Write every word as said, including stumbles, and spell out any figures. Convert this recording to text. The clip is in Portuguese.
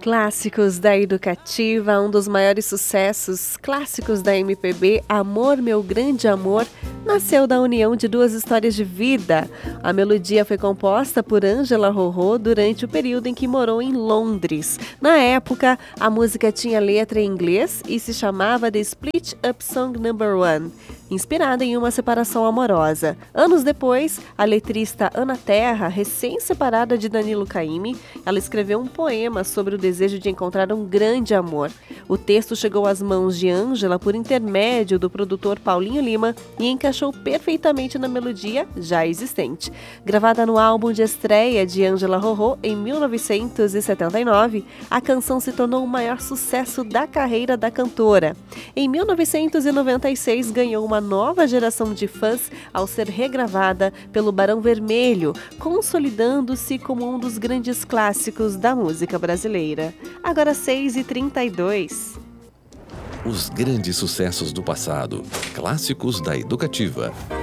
Clássicos da Educativa, um dos maiores sucessos clássicos da M P B, Amor, Meu Grande Amor, nasceu da união de duas histórias de vida. A melodia foi composta por Ângela Rorô durante o período em que morou em Londres. Na época, a música tinha letra em inglês e se chamava The Split Up Song Number One, inspirada em uma separação amorosa. Anos depois, a letrista Ana Terra, recém-separada de Danilo Caymmi, ela escreveu um poema sobre o desejo de encontrar um grande amor. O texto chegou às mãos de Ângela por intermédio do produtor Paulinho Lima e encaixou perfeitamente na melodia já existente. Gravada no álbum de estreia de Ângela Rorô em mil novecentos e setenta e nove, a canção se tornou o maior sucesso da carreira da cantora. Em mil novecentos e noventa e seis, ganhou uma nova geração de fãs ao ser regravada pelo Barão Vermelho, consolidando-se como um dos grandes clássicos da música brasileira. Agora seis e trinta e dois. Os grandes sucessos do passado, clássicos da Educativa.